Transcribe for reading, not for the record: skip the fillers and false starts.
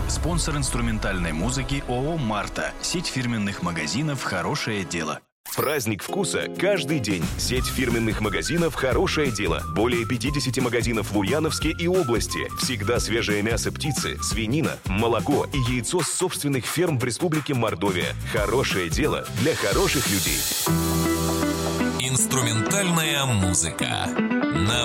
Спонсор инструментальной музыки ООО «Марта». Сеть фирменных магазинов «Хорошее дело». Праздник вкуса каждый день. Сеть фирменных магазинов «Хорошее дело». Более 50 магазинов в Ульяновске и области. Всегда свежее мясо птицы, свинина, молоко и яйцо с собственных ферм в Республике Мордовия. Хорошее дело для хороших людей. Инструментальная музыка на